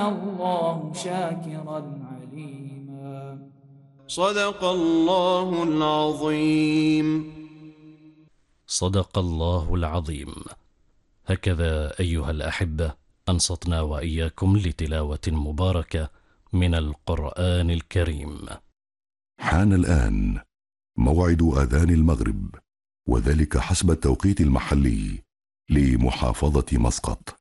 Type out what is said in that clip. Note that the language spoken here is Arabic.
الله شاكرا عليما. صدق الله العظيم. صدق الله العظيم. هكذا أيها الأحبة أنصتنا وإياكم لتلاوة مباركة من القرآن الكريم. حان الآن موعد آذان المغرب، وذلك حسب التوقيت المحلي لمحافظة مسقط.